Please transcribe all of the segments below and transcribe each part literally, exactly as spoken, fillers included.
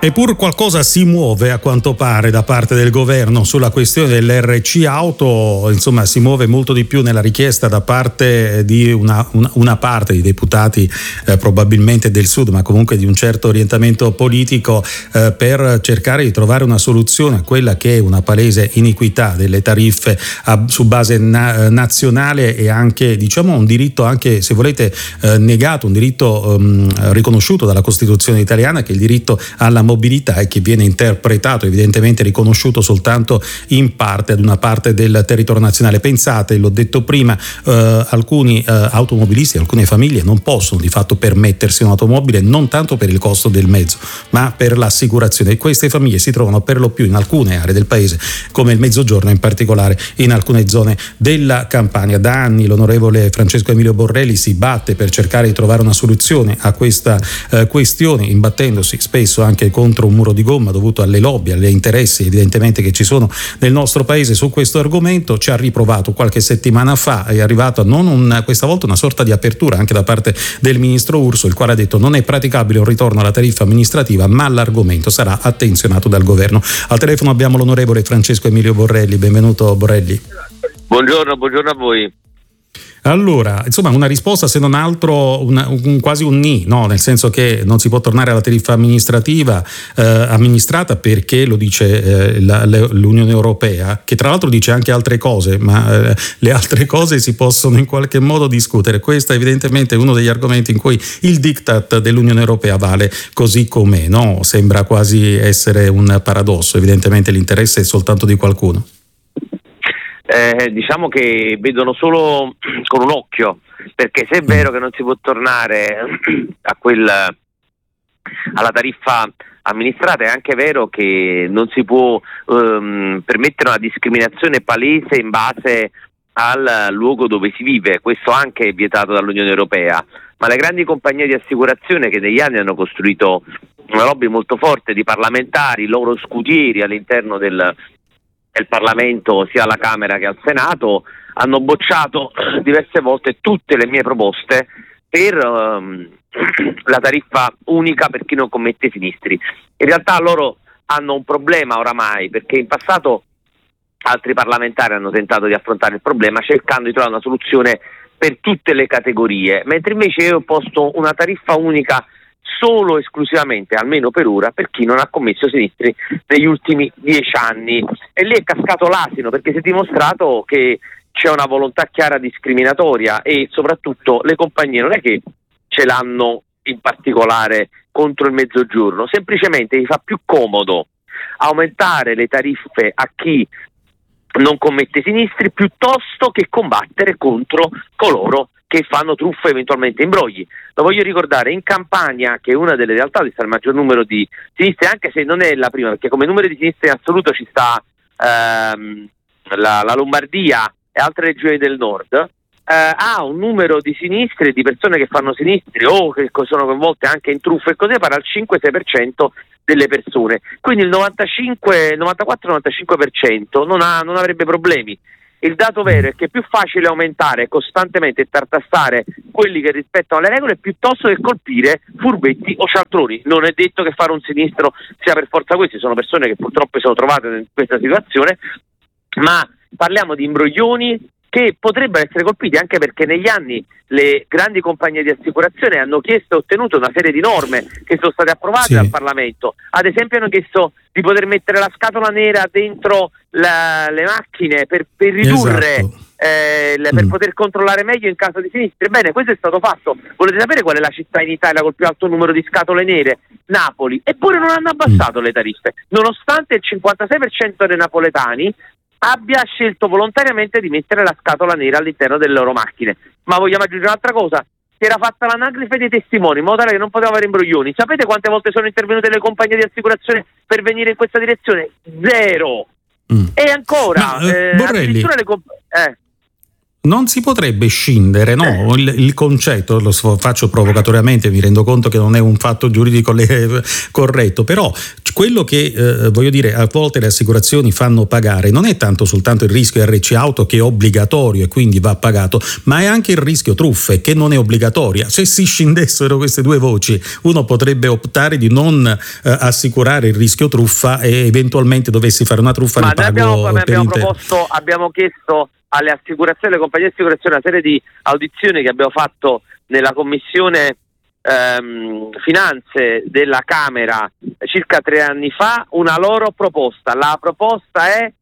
Eppur qualcosa si muove a quanto pare da parte del governo sulla questione dell'R C auto, insomma si muove molto di più nella richiesta da parte di una, una, una parte di deputati eh, probabilmente del Sud, ma comunque di un certo orientamento politico, eh, per cercare di trovare una soluzione a quella che è una palese iniquità delle tariffe a, su base na, nazionale e anche, diciamo, un diritto anche, se volete, eh, negato, un diritto um, riconosciuto dalla Costituzione italiana, che è il diritto alla mobilità e che viene interpretato, evidentemente riconosciuto soltanto in parte ad una parte del territorio nazionale. Pensate, l'ho detto prima, eh, alcuni eh, automobilisti, alcune famiglie non possono di fatto permettersi un'automobile, non tanto per il costo del mezzo ma per l'assicurazione, e queste famiglie si trovano per lo più in alcune aree del paese come il Mezzogiorno, in particolare in alcune zone della Campania. Da anni l'onorevole Francesco Emilio Borrelli si batte per cercare di trovare una soluzione a questa eh, questione, imbattendosi spesso anche contro un muro di gomma dovuto alle lobby, agli interessi evidentemente che ci sono nel nostro paese su questo argomento. Ci ha riprovato qualche settimana fa, è arrivata non un, questa volta una sorta di apertura anche da parte del ministro Urso, il quale ha detto non è praticabile un ritorno alla tariffa amministrativa, ma l'argomento sarà attenzionato dal governo. Al telefono abbiamo l'onorevole Francesco Emilio Borrelli. Benvenuto Borrelli. Buongiorno, buongiorno a voi. Allora, insomma, una risposta se non altro una, un, quasi un ni, no? Nel senso che non si può tornare alla tariffa amministrativa eh, amministrata perché lo dice eh, la, l'Unione Europea, che tra l'altro dice anche altre cose, ma eh, le altre cose si possono in qualche modo discutere. Questo è evidentemente uno degli argomenti in cui il diktat dell'Unione Europea vale così com'è, no? Sembra quasi essere un paradosso, evidentemente l'interesse è soltanto di qualcuno. Eh, diciamo che vedono solo con un occhio, perché se è vero che non si può tornare a quel, alla tariffa amministrata, è anche vero che non si può um, permettere una discriminazione palese in base al luogo dove si vive. Questo anche è vietato dall'Unione Europea, ma le grandi compagnie di assicurazione, che negli anni hanno costruito una lobby molto forte di parlamentari, loro scudieri all'interno del il Parlamento, sia alla Camera che al Senato, hanno bocciato diverse volte tutte le mie proposte per um, la tariffa unica per chi non commette sinistri. In realtà loro hanno un problema oramai, perché in passato altri parlamentari hanno tentato di affrontare il problema cercando di trovare una soluzione per tutte le categorie, mentre invece io ho posto una tariffa unica solo esclusivamente, almeno per ora, per chi non ha commesso sinistri negli ultimi dieci anni. E lì è cascato l'asino, perché si è dimostrato che c'è una volontà chiara discriminatoria e soprattutto le compagnie non è che ce l'hanno in particolare contro il Mezzogiorno, semplicemente gli fa più comodo aumentare le tariffe a chi non commette sinistri piuttosto che combattere contro coloro che fanno truffe, eventualmente imbrogli. Lo voglio ricordare, in Campania, che è una delle realtà dove sta il maggior numero di sinistri, anche se non è la prima, perché come numero di sinistri in assoluto ci sta ehm, la, la Lombardia e altre regioni del nord, eh, ha un numero di sinistri e di persone che fanno sinistri o che sono coinvolte anche in truffe e così, pari al cinque sei per cento delle persone. Quindi il novantacinque, novantaquattro novantacinque per cento non, ha, non avrebbe problemi. Il dato vero è che è più facile aumentare costantemente e tartassare quelli che rispettano le regole piuttosto che colpire furbetti o cialtroni. Non è detto che fare un sinistro sia per forza questi, sono persone che purtroppo si sono trovate in questa situazione, ma parliamo di imbroglioni che potrebbero essere colpiti anche perché negli anni le grandi compagnie di assicurazione hanno chiesto e ottenuto una serie di norme che sono state approvate sì. dal Parlamento. Ad esempio hanno chiesto di poter mettere la scatola nera dentro la, le macchine per, per ridurre, esatto. eh, le, per mm. poter controllare meglio in caso di sinistri. Ebbene, questo è stato fatto. Volete sapere qual è la città in Italia col più alto numero di scatole nere? Napoli. Eppure non hanno abbassato mm. le tariffe, nonostante il cinquantasei per cento dei napoletani abbia scelto volontariamente di mettere la scatola nera all'interno delle loro macchine. Ma vogliamo aggiungere un'altra cosa? Si era fatta l'anagrafe dei testimoni in modo tale che non poteva avere imbroglioni. Sapete quante volte sono intervenute le compagnie di assicurazione per venire in questa direzione? Zero. Mm. E ancora, Ma, eh, eh, Borrelli, addirittura le comp- eh. Non si potrebbe scindere, no? Il, il concetto, lo faccio provocatoriamente, mi rendo conto che non è un fatto giuridico le, corretto, però quello che eh, voglio dire, a volte le assicurazioni fanno pagare non è tanto soltanto il rischio R C auto, che è obbligatorio e quindi va pagato, ma è anche il rischio truffe, che non è obbligatoria. Se si scindessero queste due voci, uno potrebbe optare di non eh, assicurare il rischio truffa e eventualmente dovessi fare una truffa, ma ne pago abbiamo, per abbiamo intero. proposto, abbiamo chiesto alle assicurazioni, alle compagnie di assicurazione, una serie di audizioni che abbiamo fatto nella commissione ehm, finanze della Camera circa tre anni fa, una loro proposta. La proposta è: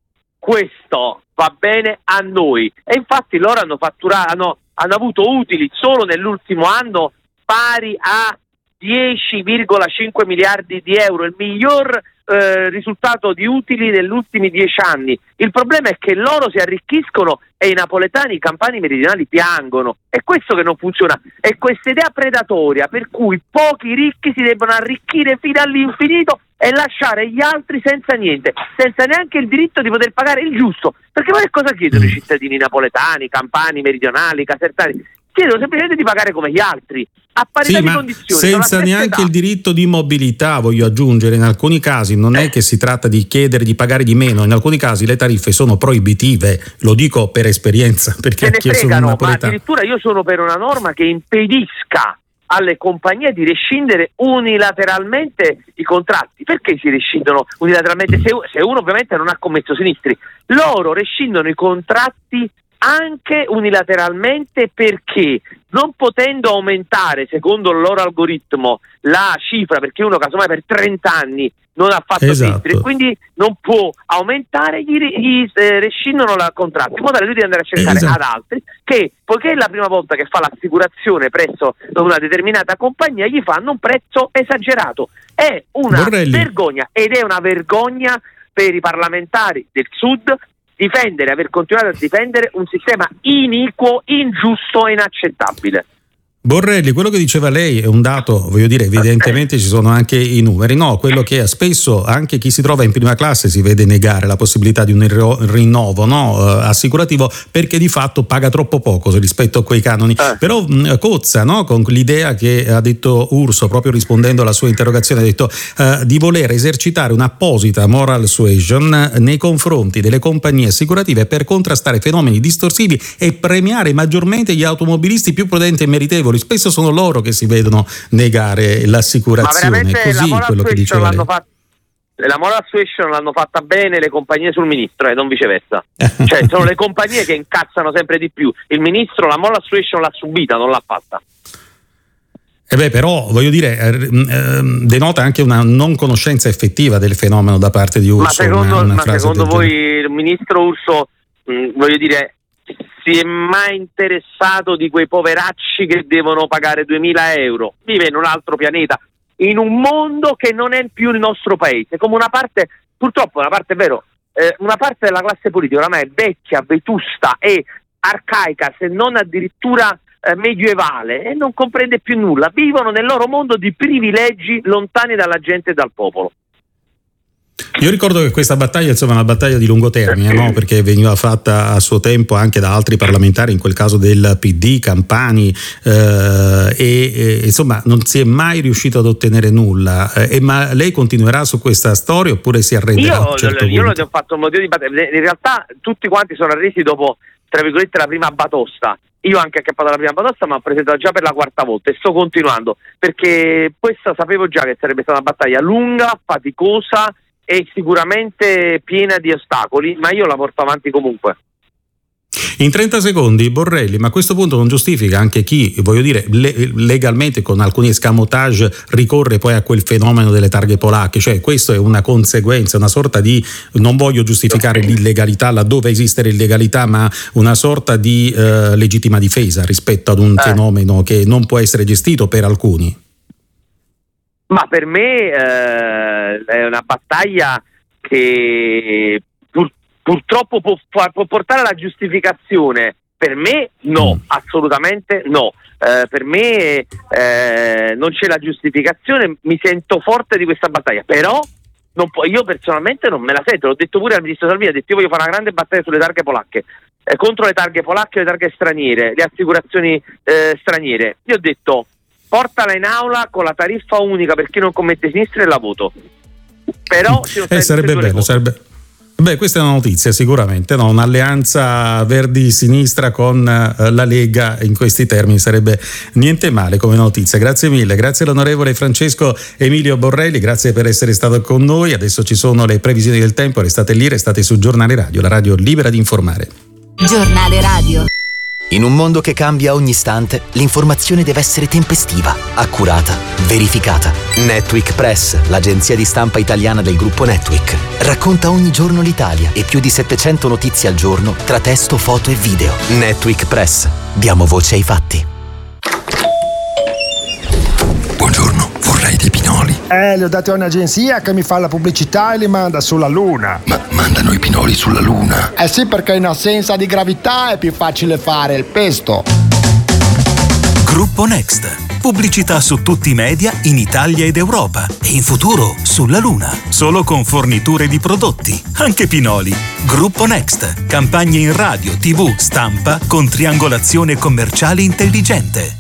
questo va bene a noi, e infatti loro hanno fatturato, hanno, hanno avuto utili solo nell'ultimo anno pari a dieci virgola cinque miliardi di euro, il miglior eh, risultato di utili negli ultimi dieci anni. Il problema è che loro si arricchiscono e i napoletani, i campani meridionali piangono. È questo che non funziona. È questa idea predatoria per cui pochi ricchi si debbono arricchire fino all'infinito e lasciare gli altri senza niente, senza neanche il diritto di poter pagare il giusto. Perché poi che cosa chiedono i cittadini napoletani, campani, meridionali, casertani? Chiedono semplicemente di pagare come gli altri, a parità sì, di ma condizioni, senza neanche età. Il diritto di mobilità, voglio aggiungere. In alcuni casi non è che si tratta di chiedere di pagare di meno, in alcuni casi le tariffe sono proibitive, lo dico per esperienza, perché Se ne anch'io sono fregano, ma napoletano. addirittura io sono per una norma che impedisca alle compagnie di rescindere unilateralmente i contratti. Perché si rescindono unilateralmente? Se, se uno ovviamente non ha commesso sinistri, loro rescindono i contratti anche unilateralmente, perché non potendo aumentare secondo il loro algoritmo la cifra, perché uno casomai per trenta anni non ha fatto esatto. sinistri e quindi non può aumentare, gli, gli eh, rescindono il contratto, in modo da lui di andare a cercare esatto. ad altri che, poiché è la prima volta che fa l'assicurazione presso una determinata compagnia, gli fanno un prezzo esagerato. È una Borrelli. vergogna, ed è una vergogna per i parlamentari del Sud difendere, aver continuato a difendere un sistema iniquo, ingiusto e inaccettabile. Borrelli, quello che diceva lei è un dato, voglio dire, evidentemente ci sono anche i numeri, no? Quello che spesso anche chi si trova in prima classe si vede negare la possibilità di un rinnovo, no? uh, assicurativo, perché di fatto paga troppo poco rispetto a quei canoni. Eh. Però mh, cozza, no? Con l'idea che ha detto Urso, proprio rispondendo alla sua interrogazione, ha detto uh, di voler esercitare un'apposita moral suasion nei confronti delle compagnie assicurative per contrastare fenomeni distorsivi e premiare maggiormente gli automobilisti più prudenti e meritevoli. Spesso sono loro che si vedono negare l'assicurazione. Ma così la quello che diceva l'hanno lei. Fatta, la moral suasion l'hanno fatta bene le compagnie sul ministro e eh, non viceversa. Cioè sono le compagnie che incazzano sempre di più. Il ministro la moral suasion l'ha subita, non l'ha fatta. E eh beh, però voglio dire, eh, denota anche una non conoscenza effettiva del fenomeno da parte di Urso. Ma secondo, una, una ma secondo voi genere. il ministro Urso, mh, voglio dire, si è mai interessato di quei poveracci che devono pagare duemila euro? Vive in un altro pianeta, in un mondo che non è più il nostro paese, come una parte, purtroppo una parte è vero, eh, una parte della classe politica oramai è vecchia, vetusta e arcaica, se non addirittura eh, medievale, e non comprende più nulla. Vivono nel loro mondo di privilegi lontani dalla gente e dal popolo. Io ricordo che questa battaglia, insomma, è una battaglia di lungo termine, no? Perché veniva fatta a suo tempo anche da altri parlamentari, in quel caso del P D, Campani, eh, e, e insomma non si è mai riuscito ad ottenere nulla. Eh, ma lei continuerà su questa storia oppure si arrenderà? Io, a un certo io punto? non ho fatto un motivo di battaglia. In realtà tutti quanti sono arresi dopo, tra virgolette, la prima batosta. Io anche accappato la prima batosta, ma ho presentato già per la quarta volta e sto continuando, perché questa sapevo già che sarebbe stata una battaglia lunga, faticosa e sicuramente piena di ostacoli, ma io la porto avanti comunque. In trenta secondi, Borrelli, ma a questo punto non giustifica anche chi, voglio dire, le, legalmente con alcuni escamotage ricorre poi a quel fenomeno delle targhe polacche, cioè questo è una conseguenza, una sorta di, non voglio giustificare l'illegalità laddove esiste l'illegalità, ma una sorta di eh, legittima difesa rispetto ad un eh. fenomeno che non può essere gestito per alcuni. Ma per me eh, è una battaglia che pur, purtroppo può, può portare alla giustificazione. Per me no, mm. assolutamente no. Eh, per me eh, non c'è la giustificazione, mi sento forte di questa battaglia, però non può, io personalmente non me la sento, l'ho detto pure al ministro Salvini, ha detto io voglio fare una grande battaglia sulle targhe polacche. eh, contro le targhe polacche e le targhe straniere, le assicurazioni eh, straniere. Io ho detto portala in aula con la tariffa unica per chi non commette sinistra e la voto. Però eh, sarebbe bello, sarebbe... Beh, questa è una notizia sicuramente, no? Un'alleanza Verdi-Sinistra con eh, la Lega in questi termini sarebbe niente male come notizia. Grazie mille, grazie all'onorevole Francesco Emilio Borrelli, grazie per essere stato con noi. Adesso ci sono le previsioni del tempo, restate lì, restate su Giornale Radio, la radio libera di informare. Giornale Radio. In un mondo che cambia ogni istante, l'informazione deve essere tempestiva, accurata, verificata. Netweek Press, l'agenzia di stampa italiana del gruppo Netweek, racconta ogni giorno l'Italia e più di settecento notizie al giorno tra testo, foto e video. Netweek Press. Diamo voce ai fatti. Buongiorno, vorrei dei pinoli. Eh, li ho dati a un'agenzia che mi fa la pubblicità e li manda sulla Luna. Ma mandano i pinoli sulla Luna? Eh sì, perché in assenza di gravità è più facile fare il pesto. Gruppo Next. Pubblicità su tutti i media in Italia ed Europa e in futuro sulla Luna. Solo con forniture di prodotti, anche pinoli. Gruppo Next. Campagne in radio, tivù, stampa con triangolazione commerciale intelligente.